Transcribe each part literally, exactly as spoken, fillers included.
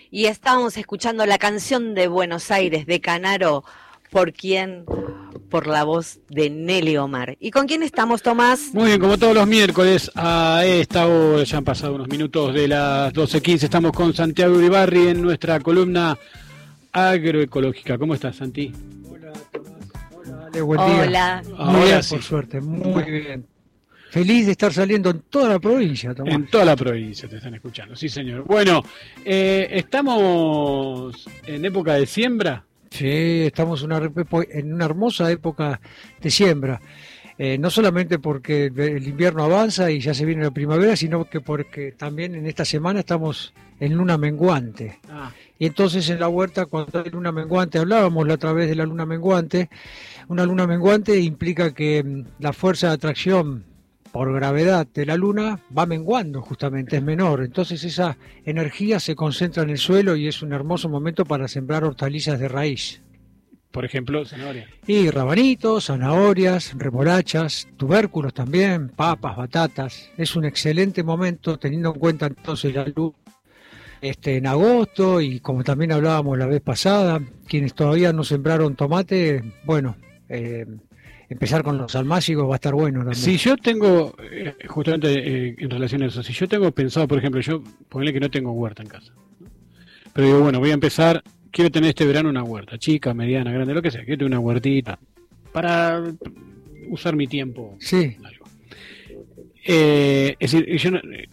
Y estábamos escuchando la canción de Buenos Aires de Canaro. ¿Por quién? Por la voz de Nelly Omar. ¿Y con quién estamos, Tomás? Muy bien, como todos los miércoles a esta hora, ya han pasado unos minutos de las doce quince, estamos con Santiago Uribarri en nuestra columna agroecológica. ¿Cómo estás, Santi? Hola, Tomás. Hola, Ale, buen día. Hola. Muy bien, sí. por suerte, muy bien. Feliz de estar saliendo en toda la provincia, Tomás. En toda la provincia te están escuchando, sí, señor. Bueno, eh, estamos en época de siembra. Sí, estamos una, en una hermosa época de siembra. Eh, no solamente porque el invierno avanza y ya se viene la primavera, sino que porque también en esta semana estamos en luna menguante. Ah. Y entonces en la huerta, cuando hay luna menguante, hablábamos la otra vez de la luna menguante, una luna menguante implica que la fuerza de atracción por gravedad de la luna va menguando, justamente, es menor. Entonces esa energía se concentra en el suelo y es un hermoso momento para sembrar hortalizas de raíz. Por ejemplo, zanahoria. Y rabanitos, zanahorias, remolachas, tubérculos también, papas, batatas. Es un excelente momento teniendo en cuenta entonces la luz este, en agosto, y como también hablábamos la vez pasada, quienes todavía no sembraron tomate, bueno, eh, empezar con los almácigos va a estar bueno también. Si yo tengo, eh, justamente eh, en relación a eso, si yo tengo pensado, por ejemplo, yo ponele que no tengo huerta en casa, ¿no? Pero digo, bueno, voy a empezar, quiero tener este verano una huerta, chica, mediana, grande, lo que sea, quiero tener una huertita para usar mi tiempo. Sí. En algo. Eh, es decir, yo no, eh,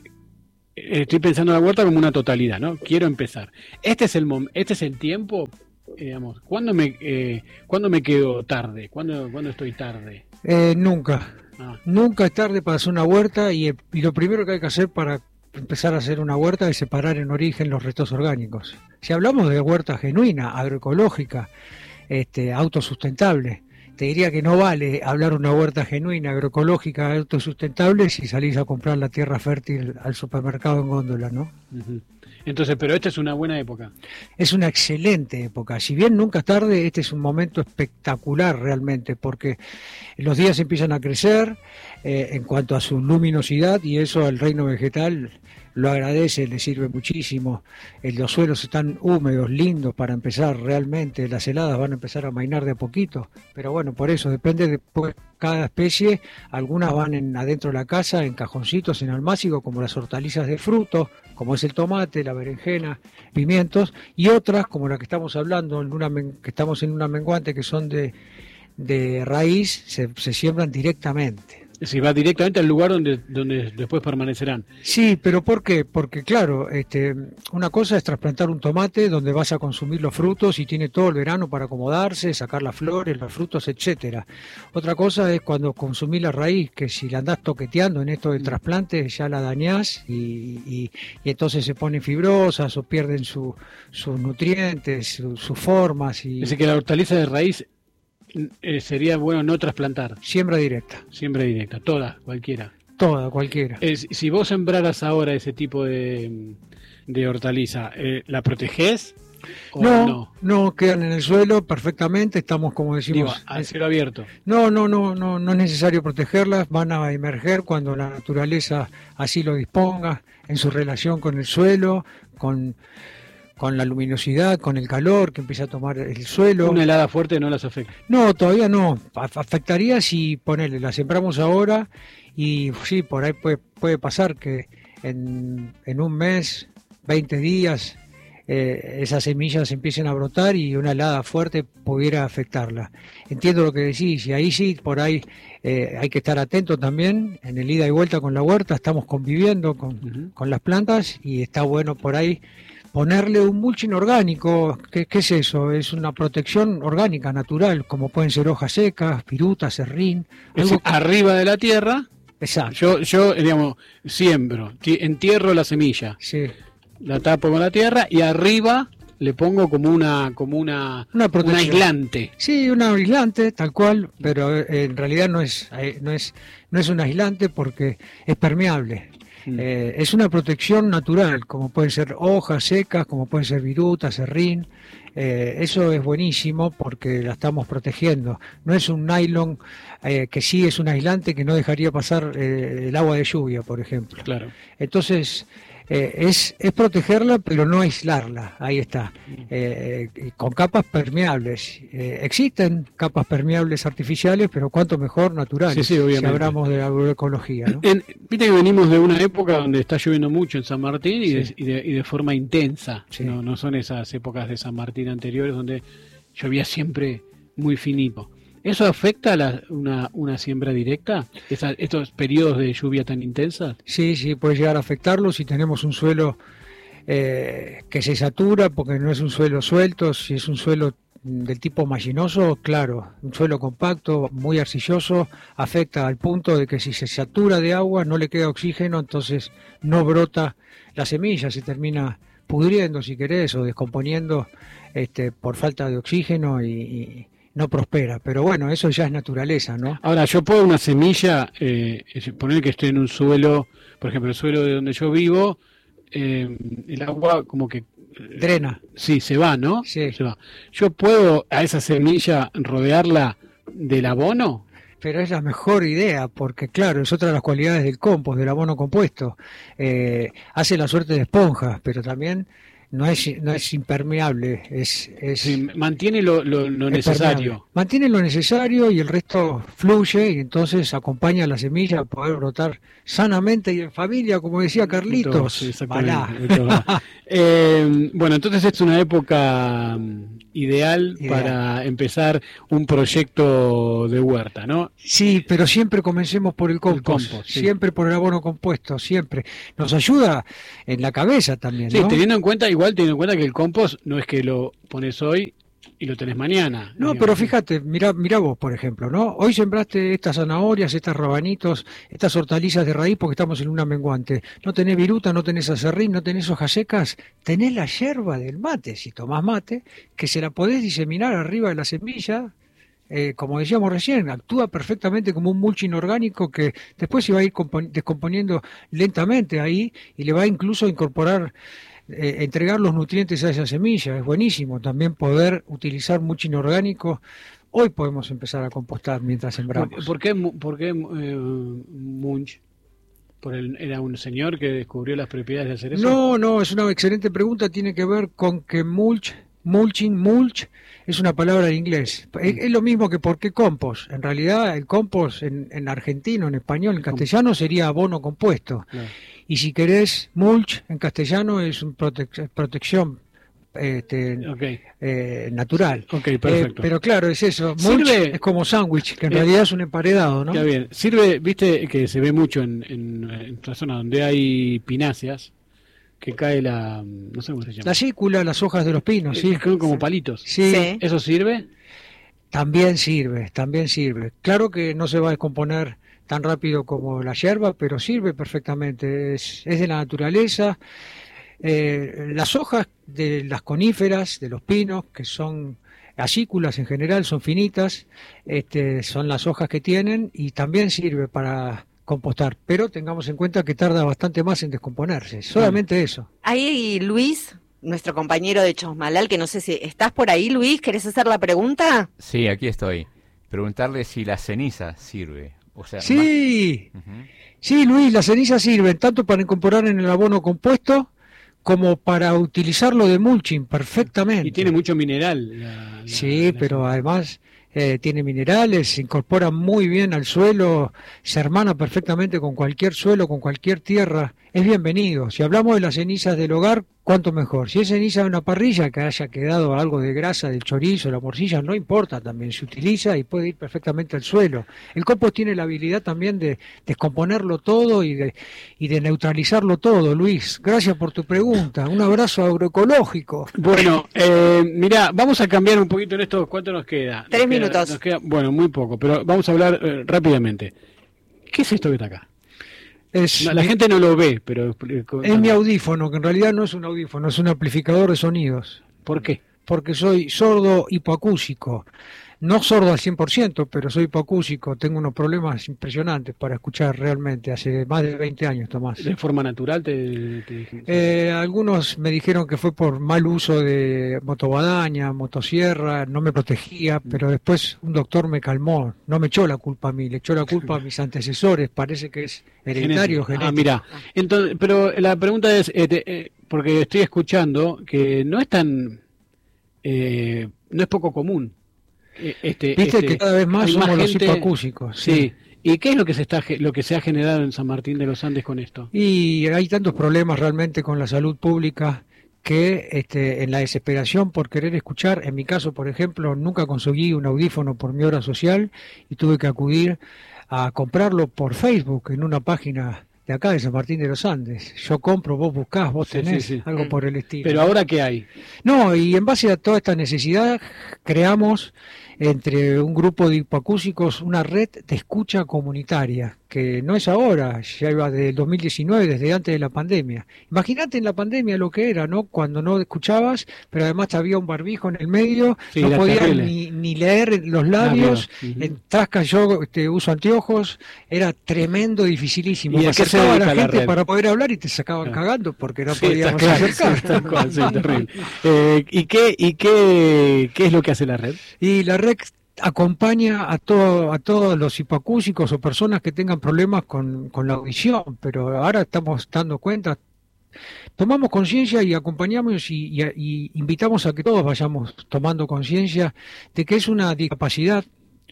estoy pensando en la huerta como una totalidad, ¿no? Quiero empezar. Este es el mom este es el tiempo. Eh, digamos, ¿cuándo me, eh, ¿cuándo me quedo tarde? ¿Cuándo, ¿cuándo estoy tarde? Eh, nunca. Ah. Nunca es tarde para hacer una huerta, y, y lo primero que hay que hacer para empezar a hacer una huerta es separar en origen los restos orgánicos. Si hablamos de huerta genuina, agroecológica, este, autosustentable, te diría que no vale hablar una huerta genuina, agroecológica, autosustentable si salís a comprar la tierra fértil al supermercado en góndola, ¿no? Uh-huh. Entonces, pero esta es una buena época. Es una excelente época. Si bien nunca es tarde, este es un momento espectacular realmente, porque los días empiezan a crecer eh, en cuanto a su luminosidad, y eso al reino vegetal lo agradece, le sirve muchísimo. Eh, los suelos están húmedos, lindos para empezar realmente. Las heladas van a empezar a amainar de a poquito, pero bueno, por eso depende de cada especie. Algunas van en, adentro de la casa, en cajoncitos, en almácigo, como las hortalizas de fruto, como es el tomate, la berenjena, pimientos, y otras, como la que estamos hablando, en una que estamos en una menguante, que son de, de raíz, se, se siembran directamente. Si va directamente al lugar donde, donde después permanecerán. Sí, pero ¿por qué? Porque claro, este, una cosa es trasplantar un tomate donde vas a consumir los frutos y tiene todo el verano para acomodarse, sacar las flores, los frutos, etcétera. Otra cosa es cuando consumís la raíz, que si la andás toqueteando en esto del trasplante ya la dañás y, y, y entonces se ponen fibrosas o pierden su, sus nutrientes, su, sus formas. Y... Es decir, que la hortaliza de raíz eh, sería bueno no trasplantar. Siembra directa. Siembra directa, toda, cualquiera. Toda, cualquiera. Eh, si vos sembraras ahora ese tipo de, de hortaliza, eh, ¿la protegés? ¿O no, no, no, quedan en el suelo perfectamente, estamos como decimos... Digo, al cielo abierto. No, no, no, no, no es necesario protegerlas, van a emerger cuando la naturaleza así lo disponga, en su relación con el suelo, con... con la luminosidad, con el calor que empieza a tomar el suelo. ¿Una helada fuerte no las afecta? No, todavía no. Afectaría si, ponele, la sembramos ahora y sí, por ahí puede, puede pasar que en, en un mes, veinte días, eh, esas semillas empiecen a brotar y una helada fuerte pudiera afectarla. Entiendo lo que decís, y ahí sí, por ahí eh, hay que estar atento también en el ida y vuelta con la huerta. Estamos conviviendo con, uh-huh. con las plantas, y está bueno por ahí ponerle un mulching orgánico. ¿Qué, ¿Qué es eso? Es una protección orgánica, natural, como pueden ser hojas secas, viruta, serrín. Algo... Arriba de la tierra. Exacto. Yo, yo, digamos, siembro, entierro la semilla, sí. la tapo con la tierra y arriba le pongo como una, como una, una un aislante. Sí, un aislante, tal cual, pero en realidad no es, no es, no es un aislante porque es permeable. Eh, es una protección natural, como pueden ser hojas secas, como pueden ser viruta, serrín. Eh, eso es buenísimo porque la estamos protegiendo. No es un nylon eh, que sí es un aislante que no dejaría pasar eh, el agua de lluvia, por ejemplo. Claro. Entonces, Eh, es, es protegerla, pero no aislarla. Ahí está. Eh, eh, con capas permeables. Eh, existen capas permeables artificiales, pero cuanto mejor naturales. Sí, sí, obviamente. Si hablamos de la agroecología, ¿no? En, Viste que venimos de una época donde está lloviendo mucho en San Martín y, Sí. de, y, de, y de forma intensa. Sí. No, no son esas épocas de San Martín anteriores donde llovía siempre muy finito. ¿Eso afecta a la, una, una siembra directa? Esa, ¿Estos periodos de lluvia tan intensas? Sí, sí, puede llegar a afectarlo si tenemos un suelo eh, que se satura, porque no es un suelo suelto, si es un suelo del tipo mallinoso, claro, un suelo compacto, muy arcilloso, afecta al punto de que si se satura de agua no le queda oxígeno, entonces no brota la semilla, se termina pudriendo, si querés, o descomponiendo este, por falta de oxígeno y... y no prospera, pero bueno, eso ya es naturaleza, ¿no? Ahora, yo puedo una semilla, eh, poner que estoy en un suelo, por ejemplo, el suelo de donde yo vivo, eh, el agua como que... eh, Drena. Sí, se va, ¿no? Sí. Se va. ¿Yo puedo a esa semilla rodearla del abono? Pero es la mejor idea, porque claro, es otra de las cualidades del compost, del abono compuesto. Eh, hace la suerte de esponja, pero también no es no es impermeable, es, es Sí, mantiene lo, lo, lo necesario. Mantiene lo necesario y el resto fluye y entonces acompaña a la semilla a poder brotar sanamente y en familia, como decía Carlitos. Sí, exactamente. Balá. eh, bueno, entonces es una época ideal, Ideal para empezar un proyecto de huerta, ¿no? Sí, pero siempre comencemos por el compost, El compost, sí. siempre por el abono compuesto, siempre. Nos ayuda en la cabeza también, Sí, ¿no? teniendo en cuenta, igual teniendo en cuenta que el compost no es que lo pones hoy y lo tenés mañana. No, digamos. pero fíjate, mira, mira vos, por ejemplo, ¿no? Hoy sembraste estas zanahorias, estas rabanitos, estas hortalizas de raíz porque estamos en una menguante. No tenés viruta, no tenés acerrín, no tenés hojas secas, tenés la yerba del mate, si tomás mate, que se la podés diseminar arriba de la semilla. Eh, como decíamos recién, actúa perfectamente como un mulching orgánico que después se va a ir descomponiendo lentamente ahí y le va a incluso incorporar Eh, entregar los nutrientes a esa semilla. Es buenísimo también poder utilizar mulching orgánico. Hoy podemos empezar a compostar mientras sembramos. ¿Por qué, por qué eh, Munch? ¿Por el, ¿Era un señor que descubrió las propiedades de hacer eso? No, no, es una excelente pregunta. Tiene que ver con que mulch, mulching, mulch, es una palabra en inglés. Es, es lo mismo que por qué compost. En realidad el compost en, en argentino, en español, en castellano sería abono compuesto. Claro. Y si querés, mulch en castellano es un protec protección este, okay. eh, natural. Okay, perfecto. Eh, pero claro, es eso. Mulch ¿Sirve? Es como sándwich, que en Eh, realidad es un emparedado, ¿no? Ya bien. Sirve, viste que se ve mucho en, en, en la zona donde hay pináceas, que cae la... no sé cómo se llama. La sícula, las hojas de los pinos, sí. Eh, Son como palitos. Sí, Sí. ¿Eso sirve? también sirve, también sirve. Claro que no se va a descomponer tan rápido como la hierba, pero sirve perfectamente. Es, es de la naturaleza. Eh, las hojas de las coníferas, de los pinos, que son acículas en general, son finitas, este, son las hojas que tienen y también sirve para compostar, pero tengamos en cuenta que tarda bastante más en descomponerse, solamente eso. Ahí Luis, nuestro compañero de Chosmalal, que no sé si estás por ahí, Luis, ¿querés hacer la pregunta? Sí, aquí estoy. Preguntarle si la ceniza sirve. O sea, Sí, más... uh-huh. sí, Luis, las cenizas sirven tanto para incorporar en el abono compuesto como para utilizarlo de mulching perfectamente. Y tiene mucho mineral. La, la, Sí, la pero ceniza. además eh, tiene minerales, se incorpora muy bien al suelo, se hermana perfectamente con cualquier suelo, con cualquier tierra, es bienvenido. Si hablamos de las cenizas del hogar, cuánto mejor. Si es ceniza de una parrilla que haya quedado algo de grasa del chorizo, la morcilla, no importa, también se utiliza y puede ir perfectamente al suelo. El compost tiene la habilidad también de descomponerlo todo y de, y de neutralizarlo todo, Luis. Gracias por tu pregunta. Un abrazo agroecológico. Bueno, eh, mira, vamos a cambiar un poquito en esto. ¿Cuánto nos queda? Tres Nos queda- minutos. nos queda- bueno, muy poco, pero vamos a hablar eh, rápidamente. ¿Qué es esto que está acá? Es, No, la gente no lo ve, pero... eh, es mi audífono, que en realidad no es un audífono, es un amplificador de sonidos. ¿Por qué? porque soy sordo hipoacúsico. No sordo al cien por ciento, pero soy hipoacúsico. Tengo unos problemas impresionantes para escuchar realmente. Hace más de veinte años, Tomás. ¿De forma natural te, te dije? Eh, algunos me dijeron que fue por mal uso de motoguadaña, motosierra, no me protegía, pero después un doctor me calmó. No me echó la culpa a mí, le echó la culpa a mis antecesores. Parece que es hereditario, genético. Ah, mira. Entonces, pero la pregunta es, eh, te, eh, porque estoy escuchando que no es tan, eh, no es poco común. Este, Viste este, que cada vez más somos los hipoacúsicos. Sí. sí. ¿Y qué es lo que se está lo que se ha generado en San Martín de los Andes con esto? Y hay tantos problemas realmente con la salud pública que este, en la desesperación por querer escuchar, en mi caso, por ejemplo, nunca conseguí un audífono por mi obra social y tuve que acudir a comprarlo por Facebook en una página de acá de San Martín de los Andes. Yo compro, vos buscás, vos sí, tenés, sí, sí. algo por el estilo. Pero ahora, ¿qué hay? No, y en base a toda esta necesidad creamos entre un grupo de hipoacúsicos una red de escucha comunitaria, que no es ahora, ya iba desde el dos mil diecinueve, desde antes de la pandemia. Imagínate en la pandemia lo que era, ¿no? Cuando no escuchabas, pero además había un barbijo en el medio, sí, no podías ni, ni leer los labios, ah, uh-huh. En Tasca yo este, uso anteojos, era tremendo, dificilísimo. ¿Y me acercaba a la gente la para poder hablar y te sacaban claro. cagando porque no sí, podíamos claro, acercar. Sí, tal cual, sí, terrible. Eh, ¿Y, qué, y qué, qué es lo que hace la red? Y la red acompaña a todo, a todos los hipoacúsicos o personas que tengan problemas con, con la audición, pero ahora estamos dando cuenta, tomamos conciencia y acompañamos y, y, y invitamos a que todos vayamos tomando conciencia de que es una discapacidad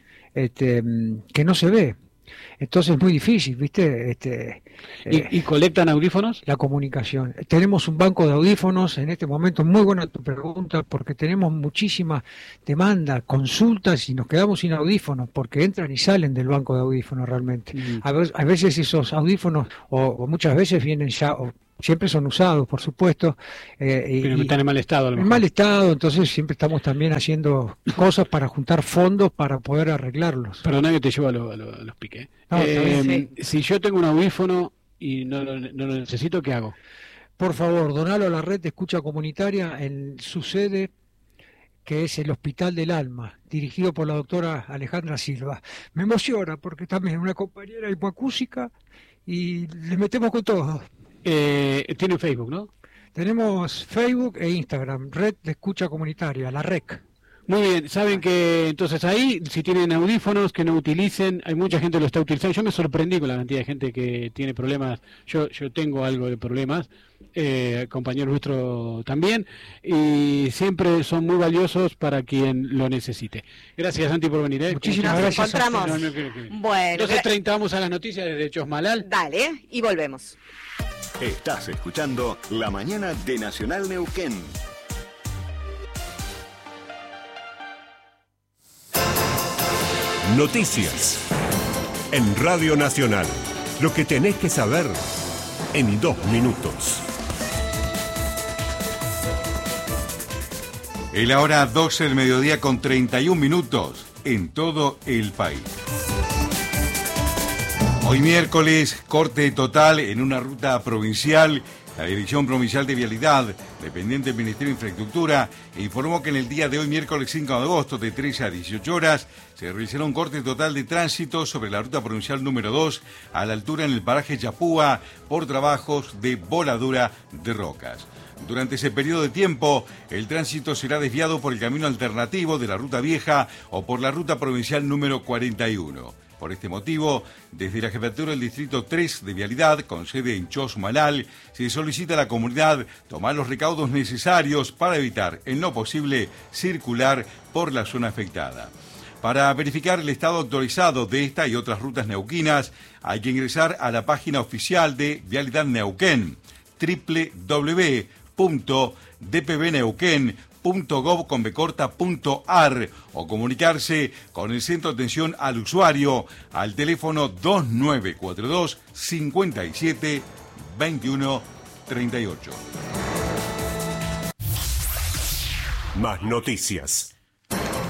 este, que no se ve. Entonces es muy difícil, ¿viste? Este, ¿Y, eh, ¿Y colectan audífonos? La comunicación. Tenemos un banco de audífonos en este momento, muy buena tu pregunta, porque tenemos muchísima demanda, consultas y nos quedamos sin audífonos, porque entran y salen del banco de audífonos realmente. Mm. A, veces, a veces esos audífonos, o, o muchas veces vienen ya... O, siempre son usados, por supuesto. Eh, Pero y, están en mal estado. A lo mejor. En mal estado, entonces siempre estamos también haciendo cosas para juntar fondos para poder arreglarlos. Perdona que te llevo a, lo, a, lo, a los piques. No, eh, sí. Si yo tengo un audífono y no lo, no lo necesito, ¿qué hago? Por favor, donalo a la red de escucha comunitaria en su sede, que es el Hospital del Alma, dirigido por la doctora Alejandra Silva. Me emociona porque también es una compañera hipoacúsica y le metemos con todo. Eh, tiene Facebook, ¿no? Tenemos Facebook e Instagram, Red de Escucha Comunitaria, la R E C. Muy bien, saben que entonces ahí, si tienen audífonos que no utilicen, hay mucha gente que lo está utilizando. Yo me sorprendí con la cantidad de gente que tiene problemas. Yo yo tengo algo de problemas, eh, compañero nuestro también, y siempre son muy valiosos para quien lo necesite. Gracias, Santi, por venir. ¿eh? Muchísimas Nos gracias. Encontramos. No, no, no, no. Bueno, doce treinta vamos a las noticias desde Chosmalal. Dale, y volvemos. Estás escuchando La Mañana de Nacional Neuquén. Noticias en Radio Nacional. Lo que tenés que saber en dos minutos. Es la hora doce del mediodía con treinta y un minutos en todo el país. Hoy miércoles, corte total en una ruta provincial. La Dirección Provincial de Vialidad, dependiente del Ministerio de Infraestructura, informó que en el día de hoy, miércoles cinco de agosto, de trece a dieciocho horas, se realizará un corte total de tránsito sobre la ruta provincial número dos, a la altura en el paraje Yapúa, por trabajos de voladura de rocas. Durante ese periodo de tiempo, el tránsito será desviado por el camino alternativo de la ruta vieja o por la ruta provincial número cuarenta y uno. Por este motivo, desde la Jefatura del Distrito tres de Vialidad, con sede en Chosmalal, se solicita a la comunidad tomar los recaudos necesarios para evitar, en lo posible, circular por la zona afectada. Para verificar el estado actualizado de esta y otras rutas neuquinas, hay que ingresar a la página oficial de Vialidad Neuquén, doble u doble u doble u punto d p b neuquén punto gov con b corta punto a r o comunicarse con el Centro de Atención al Usuario al teléfono dos nueve cuatro dos, cinco siete, dos uno tres ocho. Más noticias.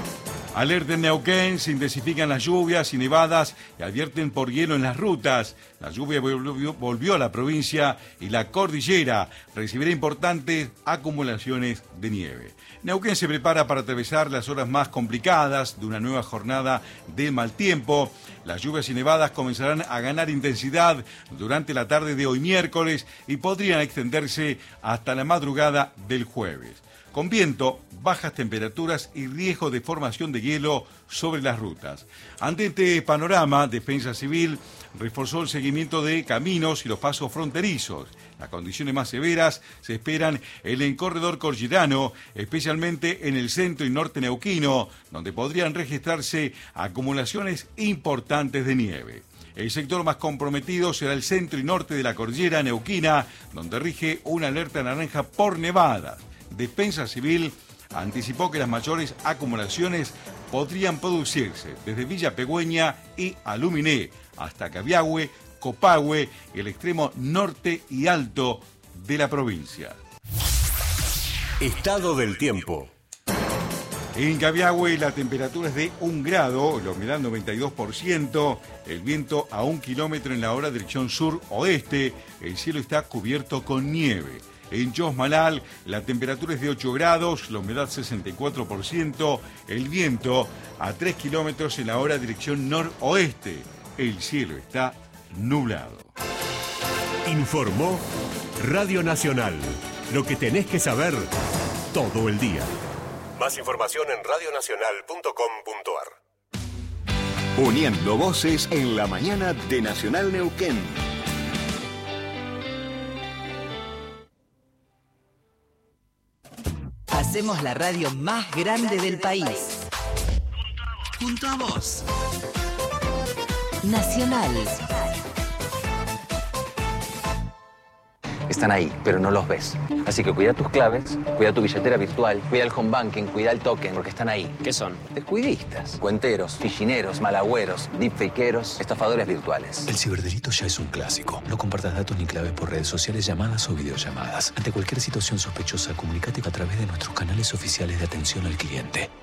Alerta en Neuquén, se intensifican las lluvias y nevadas y advierten por hielo en las rutas. La lluvia volvió, volvió a la provincia y la cordillera recibirá importantes acumulaciones de nieve. Neuquén se prepara para atravesar las horas más complicadas de una nueva jornada de mal tiempo. Las lluvias y nevadas comenzarán a ganar intensidad durante la tarde de hoy miércoles y podrían extenderse hasta la madrugada del jueves. Con viento, bajas temperaturas y riesgo de formación de hielo sobre las rutas. Ante este panorama, Defensa Civil reforzó el seguimiento de caminos y los pasos fronterizos. Las condiciones más severas se esperan en el corredor cordillerano, especialmente en el centro y norte neuquino, donde podrían registrarse acumulaciones importantes de nieve. El sector más comprometido será el centro y norte de la cordillera neuquina, donde rige una alerta naranja por nevadas. Defensa Civil anticipó que las mayores acumulaciones podrían producirse desde Villa Pegüeña y Aluminé hasta Cabiahue, Copahue y el extremo norte y alto de la provincia. Estado del tiempo. En Cabiahue la temperatura es de un grado, la humedad noventa y dos por ciento, el viento a un kilómetro en la hora dirección sur-oeste, el cielo está cubierto con nieve. En Chosmalal la temperatura es de ocho grados, la humedad sesenta y cuatro por ciento, el viento a tres kilómetros en la hora dirección noroeste. El cielo está nublado. Informó Radio Nacional. Lo que tenés que saber todo el día. Más información en radio nacional punto com punto ar. Uniendo voces en la mañana de Nacional Neuquén. Hacemos la radio más grande del país. Junto a vos. Nacional. Están ahí, pero no los ves. Así que cuida tus claves, cuida tu billetera virtual, cuida el home banking, cuida el token, porque están ahí. ¿Qué son? Descuidistas, cuenteros, fichineros, malagüeros, deepfakeros, estafadores virtuales. El ciberdelito ya es un clásico. No compartas datos ni claves por redes sociales, llamadas o videollamadas. Ante cualquier situación sospechosa, comunícate a través de nuestros canales oficiales de atención al cliente.